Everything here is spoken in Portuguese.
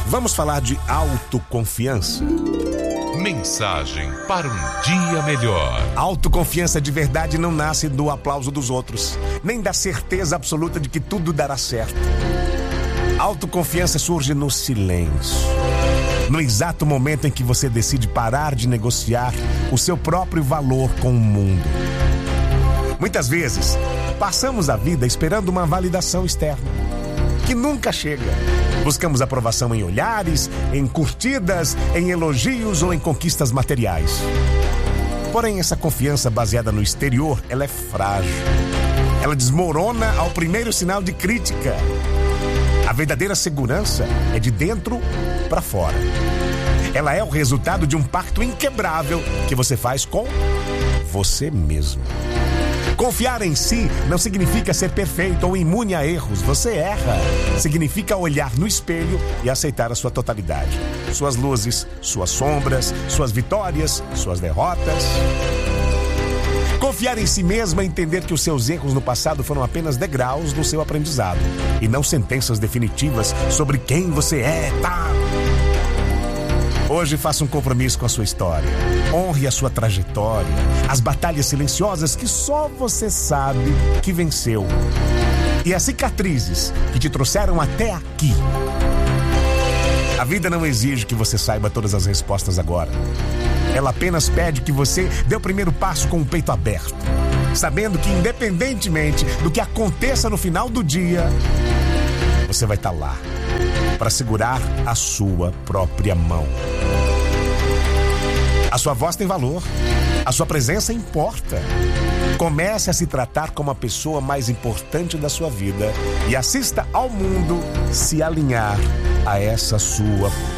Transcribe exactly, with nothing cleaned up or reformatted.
Vamos falar de autoconfiança. Mensagem para um dia melhor. Autoconfiança de verdade não nasce do aplauso dos outros, nem da certeza absoluta de que tudo dará certo. Autoconfiança surge no silêncio, no exato momento em que você decide parar de negociar o seu próprio valor com o mundo. Muitas vezes, passamos a vida esperando uma validação externa, que nunca chega. Buscamos aprovação em olhares, em curtidas, em elogios ou em conquistas materiais. Porém, essa confiança baseada no exterior, ela é frágil. Ela desmorona ao primeiro sinal de crítica. A verdadeira segurança é de dentro para fora. Ela é o resultado de um pacto inquebrável que você faz com você mesmo. Confiar em si não significa ser perfeito ou imune a erros. Você erra. Significa olhar no espelho e aceitar a sua totalidade. Suas luzes, suas sombras, suas vitórias, suas derrotas. Confiar em si mesmo é entender que os seus erros no passado foram apenas degraus no seu aprendizado e não sentenças definitivas sobre quem você é, tá? Hoje faça um compromisso com a sua história. Honre a sua trajetória, as batalhas silenciosas que só você sabe que venceu e as cicatrizes que te trouxeram até aqui. A vida não exige que você saiba todas as respostas agora. Ela apenas pede que você dê o primeiro passo com o peito aberto, sabendo que independentemente do que aconteça no final do dia, você vai estar lá para segurar a sua própria mão. A sua voz tem valor, a sua presença importa. Comece a se tratar como a pessoa mais importante da sua vida e assista ao mundo se alinhar a essa sua